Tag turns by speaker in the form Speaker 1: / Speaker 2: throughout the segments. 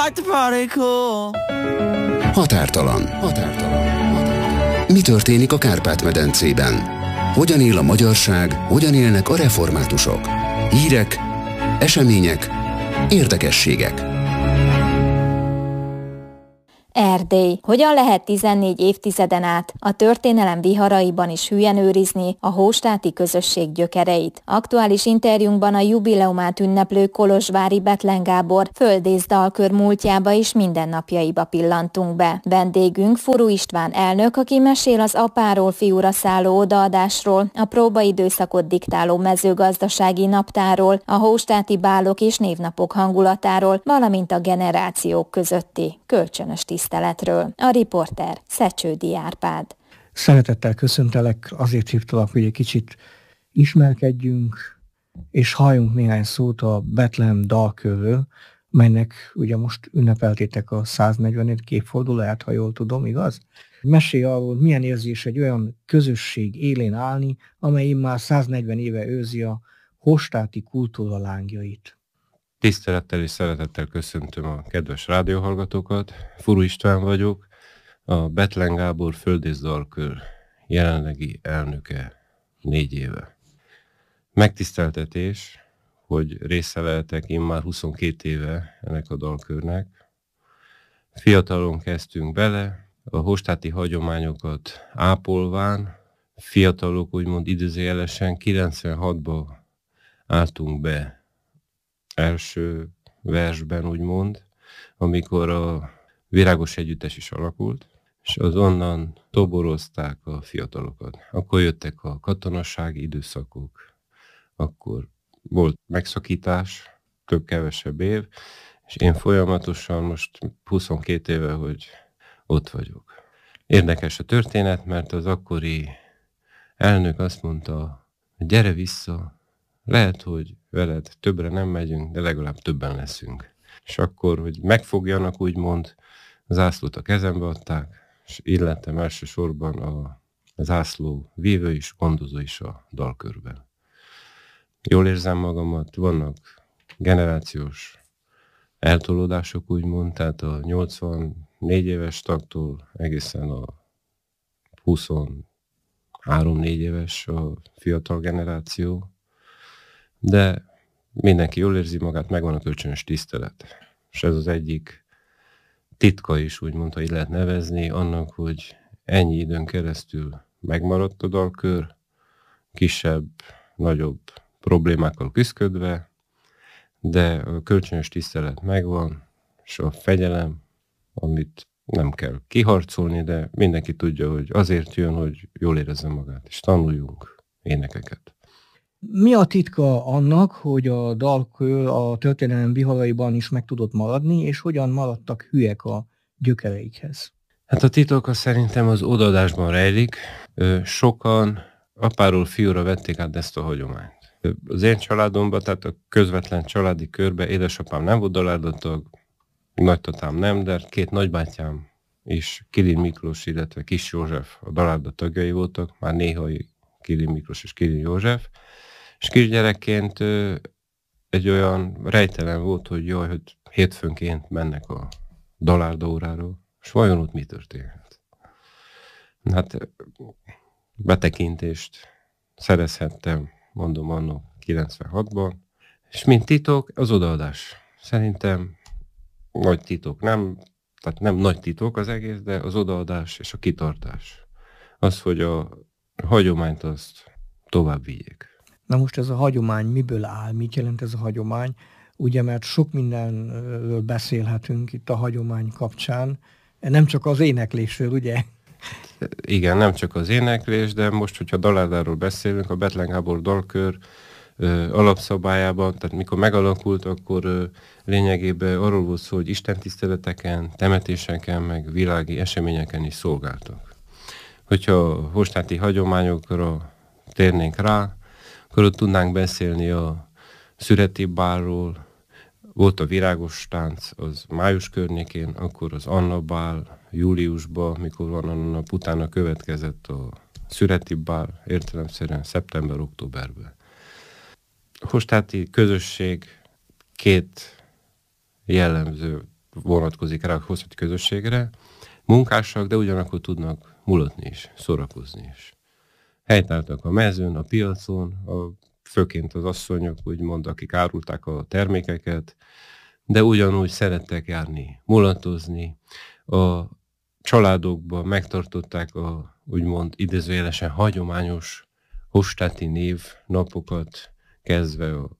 Speaker 1: like the party cool.
Speaker 2: Határtalan. Mi történik a Kárpát-medencében? Hogyan él a magyarság, hogyan élnek a reformátusok? Hírek, események, érdekességek.
Speaker 3: Erdély. Hogyan lehet 14 évtizeden át a történelem viharaiban is hülyen őrizni a hóstáti közösség gyökereit? Aktuális interjúnkban a jubileumát ünneplő kolozsvári Bethlen Gábor földész dalkör múltjába és mindennapjaiba pillantunk be. Vendégünk Furu István elnök, aki mesél az apáról fiúra szálló odaadásról, a próbaidőszakot diktáló mezőgazdasági naptárról, a hóstáti bálok és névnapok hangulatáról, valamint a generációk közötti kölcsönös tiszteletről. A riporter Szecsődi Árpád.
Speaker 4: Szeretettel köszöntelek, azért hívtalak, hogy egy kicsit ismerkedjünk, és halljunk néhány szót a Bethlen dalkörről, melynek ugye most ünnepeltétek a 140. évfordulóját, ha jól tudom, igaz? Mesélj arról, milyen érzés egy olyan közösség élén állni, amely már 140 éve őrzi a hóstáti kultúra lángjait.
Speaker 5: Tisztelettel és szeretettel köszöntöm a kedves rádióhallgatókat. Furu István vagyok, a Bethlen Gábor földész dalkör jelenlegi elnöke 4 éve. Megtiszteltetés, hogy része lehetek immár 22 éve ennek a dalkörnek. Fiatalon kezdtünk bele, a hóstáti hagyományokat ápolván, fiatalok úgymond idézőjelesen 96-ba álltunk be első versben, úgymond, amikor a virágos együttes is alakult, és az onnan toborozták a fiatalokat. Akkor jöttek a katonasági időszakok, akkor volt megszakítás, több-kevesebb év, és én folyamatosan most 22 éve, hogy ott vagyok. Érdekes a történet, mert az akkori elnök azt mondta, hogy gyere vissza, lehet, hogy veled többre nem megyünk, de legalább többen leszünk. És akkor, hogy megfogjanak, úgymond, a zászlót a kezembe adták, és így lettem elsősorban a zászló vívő is, gondozó is a dalkörben. Jól érzem magamat, vannak generációs eltolódások, úgymond, tehát a 84 éves tagtól egészen a 23-4 éves a fiatal generáció, de mindenki jól érzi magát, megvan a kölcsönös tisztelet. És ez az egyik titka is, úgymond, ha így lehet nevezni, annak, hogy ennyi időn keresztül megmaradt a dalkör, kisebb, nagyobb problémákkal küszködve, de a kölcsönös tisztelet megvan, és a fegyelem, amit nem kell kiharcolni, de mindenki tudja, hogy azért jön, hogy jól érezze magát, és tanuljunk énekeket.
Speaker 4: Mi a titka annak, hogy a dalkör a történelem viharaiban is meg tudott maradni, és hogyan maradtak hülyek a gyökereikhez?
Speaker 5: Hát a titok szerintem az odaadásban rejlik. Sokan apáról fiúra vették át ezt a hagyományt. Az én családomban, tehát a közvetlen családi körben édesapám nem volt dalárdatag, nagytatám nem, de 2 nagybátyám is, Kilin Miklós, illetve Kis József a dalárda tagjai voltak, már néha Kilin Miklós és Kilin József. És kisgyerekként egy olyan rejtelen volt, hogy jaj, hogy hétfőnként mennek a dalárda óráról, és vajon ott mi történhet? Hát betekintést szerezhettem, mondom, anno 96-ban, és mint titok, az odaadás. Szerintem nagy titok, tehát nem nagy titok az egész, de az odaadás és a kitartás. Az, hogy a hagyományt azt tovább vigyék.
Speaker 4: Na most ez a hagyomány miből áll? Mit jelent ez a hagyomány? Ugye, mert sok mindenről beszélhetünk itt a hagyomány kapcsán, nem csak az éneklésről, ugye?
Speaker 5: Igen, nem csak az éneklés, de most, hogyha dalárdáról beszélünk, a Bethlen Gábor dalkör alapszabályában, tehát mikor megalakult, akkor lényegében arról volt szó, hogy istentiszteleteken, temetéseken, meg világi eseményeken is szolgáltak. Hogyha a hóstáti hagyományokra térnénk rá, akkor ott tudnánk beszélni a szüreti bálról, volt a virágos tánc, az május környékén, akkor az Anna bál júliusban, mikor van a nap utána következett a szüreti bál, értelemszerűen szeptember-októberben. A hóstáti közösség 2 jellemző vonatkozik rá a hosszati közösségre, munkásak, de ugyanakkor tudnak mulatni is, szórakozni is. Helytáltak a mezőn, a piacon, főként az asszonyok, úgymond, akik árulták a termékeket, de ugyanúgy szerettek járni, mulatozni. A családokban megtartották a úgymond idézőjelesen hagyományos hostáti névnapokat, kezdve a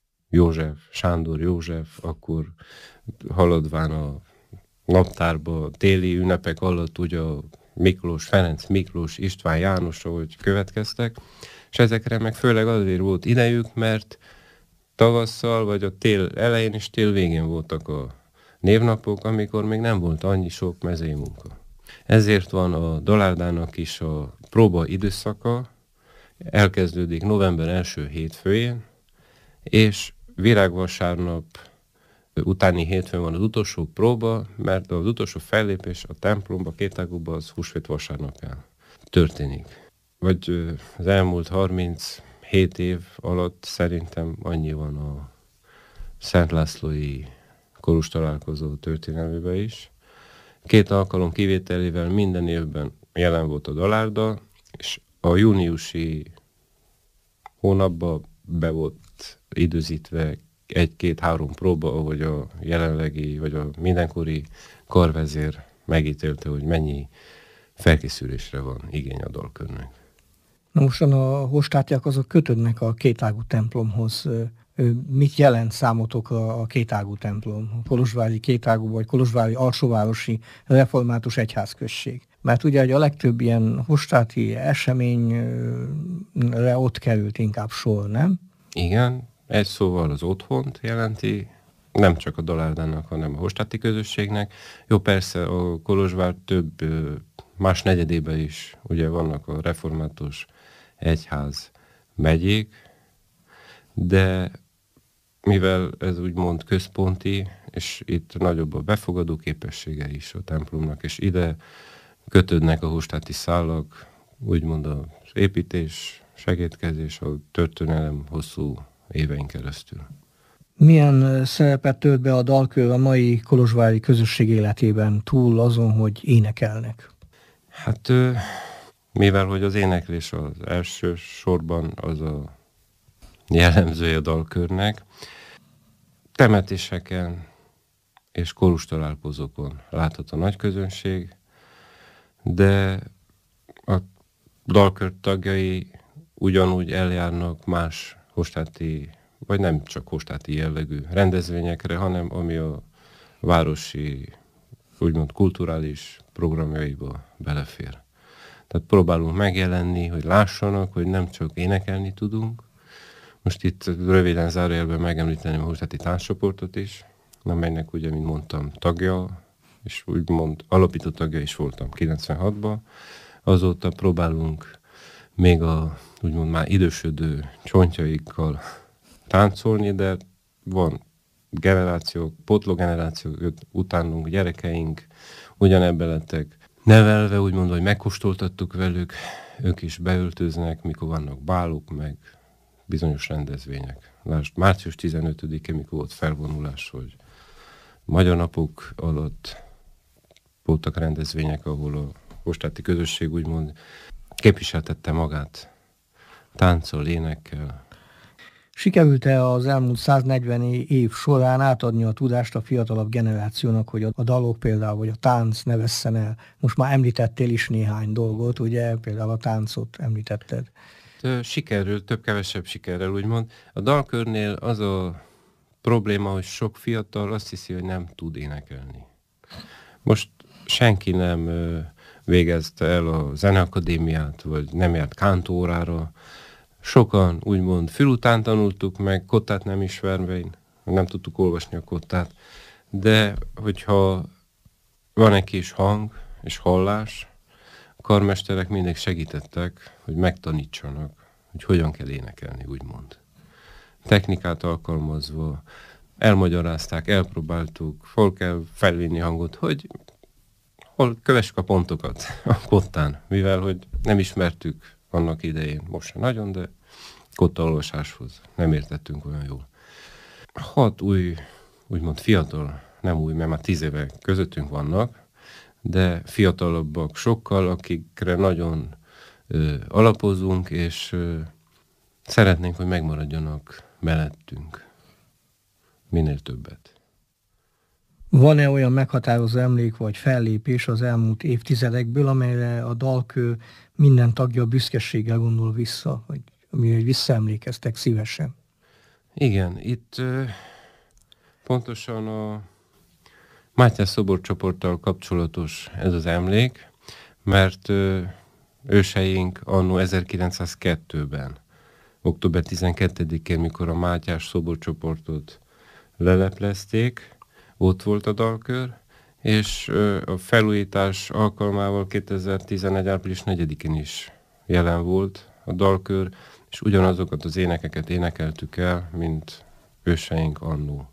Speaker 5: Sándor József, akkor haladván a naptárba, a téli ünnepek alatt ugye a Miklós, Ferenc Miklós, István János, ahogy következtek, és ezekre meg főleg azért volt idejük, mert tavasszal, vagy a tél elején és tél végén voltak a névnapok, amikor még nem volt annyi sok mezei munka. Ezért van a Dalárdának is a próba időszaka, elkezdődik november első hétfőjén, és virágvasárnap utáni hétfőn van az utolsó próba, mert az utolsó fellépés a templomba, Kétágúba az húsvét vasárnapján történik. Vagy az elmúlt 37 év alatt szerintem annyi van a Szent Lászlói korus találkozó történelmében is. 2 alkalom kivételével minden évben jelen volt a Dalárda, és a júniusi hónapban be volt időzítve 1-2-3 próba, ahogy a jelenlegi, vagy a mindenkori karvezér megítélte, hogy mennyi felkészülésre van igény a dalkörnek.
Speaker 4: Na mostan a hostátiak azok kötődnek a kétágú templomhoz. Mit jelent számotokra a kétágú templom? A kolozsvári kétágú vagy kolozsvári alsóvárosi református egyházközség? Mert ugye a legtöbb ilyen hostáti eseményre ott került inkább sor, nem?
Speaker 5: Igen, egy szóval az otthont jelenti, nem csak a Dalárdának, hanem a hostáti közösségnek. Jó, persze a Kolozsvár több más negyedében is ugye vannak a református egyház megyék, de mivel ez úgymond központi, és itt nagyobb a befogadó képessége is a templomnak, és ide kötődnek a hostáti szálak, úgymond az építés, segédkezés, a történelem hosszú évein keresztül.
Speaker 4: Milyen szerepet tölt be a dalkör a mai kolozsvári közösség életében, túl azon, hogy énekelnek?
Speaker 5: Hát mivel hogy az éneklés az első sorban az a jellemzője a dalkörnek, temetéseken és korus találkozókon láthat a nagy közönség, de a dalkör tagjai ugyanúgy eljárnak más hostáti, vagy nem csak hostáti jellegű rendezvényekre, hanem ami a városi, úgymond kulturális programjaiba belefér. Tehát próbálunk megjelenni, hogy lássanak, hogy nem csak énekelni tudunk. Most itt röviden zárójelben megemlíteném a hostáti tánccsoportot is, amelynek ugye, mint mondtam, tagja, és úgymond alapító tagja is voltam 96-ban. Azóta próbálunk még a úgymond már idősödő csontjaikkal táncolni, de van generációk, pótlógenerációk, utánunk gyerekeink ugyanebben lettek nevelve, úgymond, hogy megkóstoltattuk velük, ők is beöltöznek, mikor vannak bálok, meg bizonyos rendezvények. Lásd, március 15-e, mikor volt felvonulás, hogy Magyar Napok alatt voltak rendezvények, ahol a hostáti közösség úgymond képviseltette magát tánccal, énekkel.
Speaker 4: Sikerült-e az elmúlt 140 év során átadni a tudást a fiatalabb generációnak, hogy a dalok például, vagy a tánc ne vesszen el? Most már említettél is néhány dolgot, ugye, például a táncot említetted.
Speaker 5: Sikerül, több-kevesebb sikerrel úgymond. A dalkörnél az a probléma, hogy sok fiatal azt hiszi, hogy nem tud énekelni. Most senki nem végezte el a zeneakadémiát, vagy nem járt kántórára. Sokan úgymond fülután tanultuk meg, kottát nem ismerve, nem tudtuk olvasni a kottát, de hogyha van egy kis hang és hallás, a karmesterek mindig segítettek, hogy megtanítsanak, hogy hogyan kell énekelni, úgymond. Technikát alkalmazva, elmagyarázták, elpróbáltuk, hol kell felvinni hangot, hogy hol kövessük a pontokat a kottán, mivel hogy nem ismertük annak idején, most sem nagyon, de kottaolvasáshoz nem értettünk olyan jól. 6 új, úgymond fiatal nem új, mert már 10 éve közöttünk vannak, de fiatalabbak sokkal, akikre nagyon alapozunk, és szeretnénk, hogy megmaradjanak mellettünk minél többet.
Speaker 4: Van-e olyan meghatározó emlék vagy fellépés az elmúlt évtizedekből, amelyre a dalkör minden tagja büszkeséggel gondol vissza, vagy amire visszaemlékeztek szívesen?
Speaker 5: Igen, itt pontosan a Mátyás szoborcsoporttal kapcsolatos ez az emlék, mert őseink anno 1902-ben, október 12-én, mikor a Mátyás szoborcsoportot leleplezték, ott volt a dalkör, és a felújítás alkalmával 2011. április 4-én is jelen volt a dalkör, és ugyanazokat az énekeket énekeltük el, mint őseink annó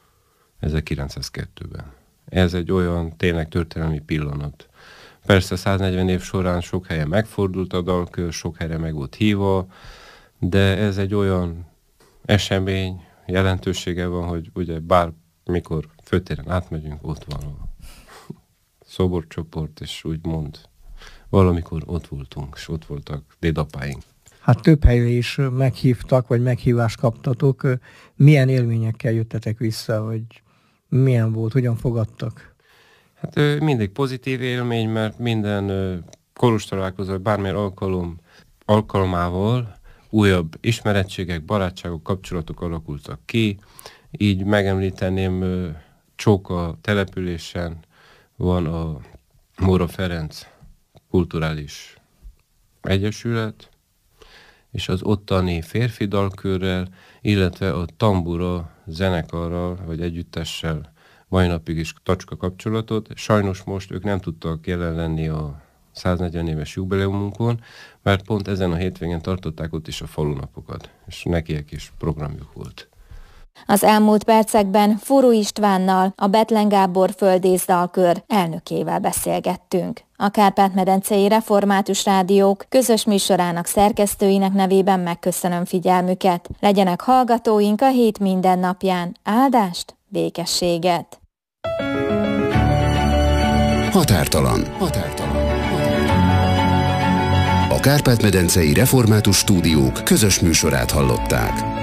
Speaker 5: 1902-ben. Ez egy olyan tényleg történelmi pillanat. Persze 140 év során sok helyen megfordult a dalkör, sok helyre meg volt hívva, de ez egy olyan esemény, jelentősége van, hogy ugye bármikor főtéren átmegyünk, ott van a szoborcsoport, és úgymond valamikor ott voltunk, és ott voltak dédapáink.
Speaker 4: Hát több helyre is meghívtak, vagy meghívást kaptatok. Milyen élményekkel jöttetek vissza, vagy milyen volt, hogyan fogadtak?
Speaker 5: Hát mindig pozitív élmény, mert minden koros találkozó, bármilyen alkalmával újabb ismerettségek, barátságok, kapcsolatok alakultak ki. Így megemlíteném, Csóka településen van a Móra Ferenc Kulturális Egyesület, és az ottani férfi dalkörrel, illetve a Tambura zenekarral, vagy együttessel mai napig is tacska kapcsolatot. Sajnos most ők nem tudtak jelen lenni a 140 éves jubileumunkon, mert pont ezen a hétvégén tartották ott is a falunapokat, és nekiek is programjuk volt.
Speaker 3: Az elmúlt percekben Furu Istvánnal, a Bethlen Gábor Földészdalkör elnökével beszélgettünk. A Kárpát-medencei Református Rádiók közös műsorának szerkesztőinek nevében megköszönöm figyelmüket. Legyenek hallgatóink a hét minden napján. Áldást, békességet!
Speaker 2: Határtalan. A Kárpát-medencei Református Stúdiók közös műsorát hallották.